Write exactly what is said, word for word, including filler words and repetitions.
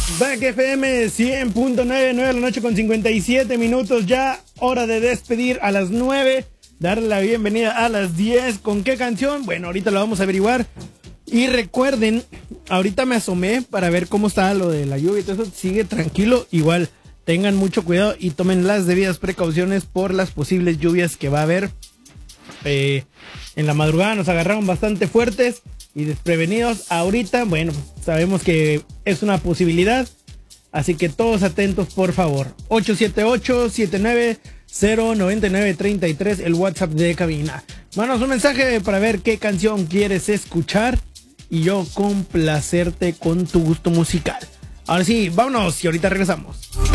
Back F M cien punto nueve, nueve de la noche con cincuenta y siete minutos. Ya hora de despedir a las nueve. Darle la bienvenida a las diez. ¿Con qué canción? Bueno, ahorita lo vamos a averiguar. Y recuerden, ahorita me asomé para ver cómo está lo de la lluvia y todo eso. Sigue tranquilo. Igual, tengan mucho cuidado y tomen las debidas precauciones por las posibles lluvias que va a haber. Eh, en la madrugada nos agarraron bastante fuertes y desprevenidos. Ahorita, bueno, sabemos que es una posibilidad, así que todos atentos, por favor. ocho siete ocho, siete nueve cero, nueve nueve tres tres, el WhatsApp de cabina. Mándanos un mensaje para ver qué canción quieres escuchar y yo complacerte con tu gusto musical. Ahora sí, vámonos y ahorita regresamos.